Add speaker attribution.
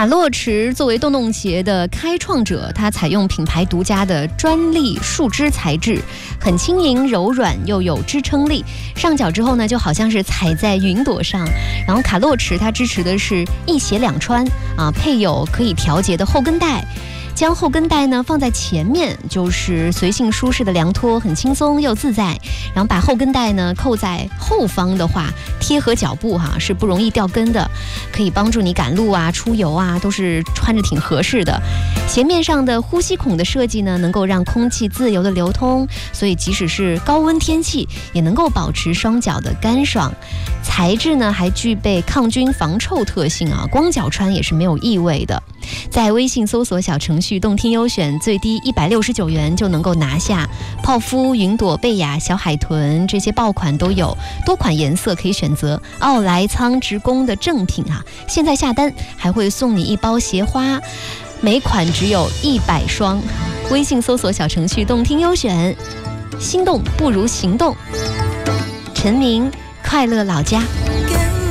Speaker 1: 卡洛驰作为洞洞鞋的开创者，它采用品牌独家的专利树脂材质，很轻盈柔软又有支撑力，上脚之后呢，就好像是踩在云朵上。然后卡洛驰它支持的是一鞋两穿啊，配有可以调节的后跟带。将后跟带呢放在前面，就是随性舒适的凉拖，很轻松又自在。然后把后跟带呢扣在后方的话，贴合脚部是不容易掉跟的，可以帮助你赶路啊、出游啊，都是穿着挺合适的。鞋面上的呼吸孔的设计呢，能够让空气自由的流通，所以即使是高温天气，也能够保持双脚的干爽。材质呢还具备抗菌防臭特性啊，光脚穿也是没有异味的。在微信搜索小程序动听优选，最低169元就能够拿下泡芙、云朵、贝雅、小海豚这些爆款都有，多款颜色可以选择。奥莱仓直供的正品现在下单还会送你一包鞋花，每款只有100双。微信搜索小程序动听优选，心动不如行动。陈明，快乐老家。